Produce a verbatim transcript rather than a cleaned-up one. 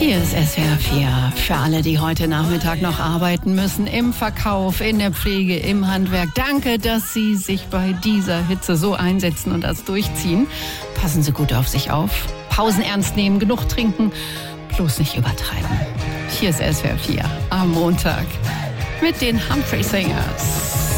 Hier ist S W R vier. Für alle, die heute Nachmittag noch arbeiten müssen, im Verkauf, in der Pflege, im Handwerk. Danke, dass Sie sich bei dieser Hitze so einsetzen und das durchziehen. Passen Sie gut auf sich auf. Pausen ernst nehmen, genug trinken, bloß nicht übertreiben. Hier ist S W R vier am Montag mit den Humphrey Singers.